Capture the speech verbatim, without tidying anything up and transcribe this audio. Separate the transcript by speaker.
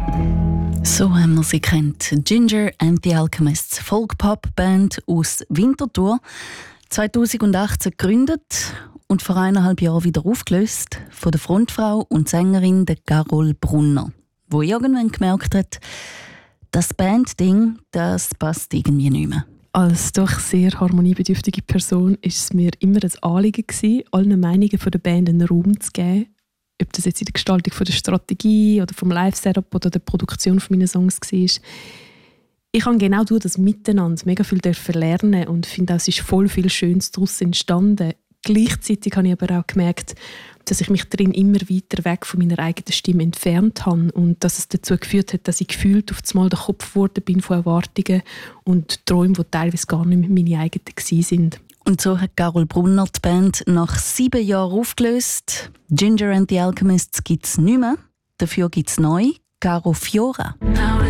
Speaker 1: So haben wir sie kennt. Ginger and the Alchemists, Folk-Pop-Band aus Winterthur. zweitausendachtzehn gegründet und vor eineinhalb Jahren wieder aufgelöst von der Frontfrau und Sängerin der Carol Brunner, wo irgendwann gemerkt hat, das Bandding, das passt irgendwie nicht mehr.
Speaker 2: Als doch sehr harmoniebedürftige Person ist es mir immer ein Anliegen gewesen, allen Meinungen von der Band einen Raum zu geben. Ob das jetzt in der Gestaltung von der Strategie oder vom Live-Setup oder der Produktion von meinen Songs war. Ich habe genau durch das Miteinander mega viel lernen und finde auch, es ist voll viel Schönes daraus entstanden. Gleichzeitig habe ich aber auch gemerkt, dass ich mich darin immer weiter weg von meiner eigenen Stimme entfernt habe und dass es dazu geführt hat, dass ich gefühlt auf einmal der Kopf geworden bin von Erwartungen und Träumen, die teilweise gar nicht mehr meine eigenen waren.
Speaker 1: Und so hat Carol Brunner die Band nach sieben Jahren aufgelöst. Ginger and the Alchemists gibt es nicht mehr, dafür gibt es neu Caro Fiora.